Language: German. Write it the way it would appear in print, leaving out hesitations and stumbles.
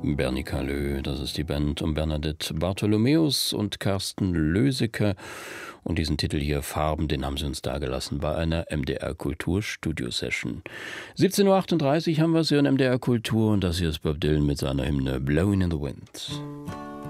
Bernie Caleux, das ist die Band um Bernadette Bartholomäus und Carsten Löseke. Und diesen Titel hier, Farben, den haben sie uns dagelassen bei einer MDR Kultur Studio Session. 17:38 Uhr haben wir es hier in MDR Kultur und das hier ist Bob Dylan mit seiner Hymne Blowing in the Wind.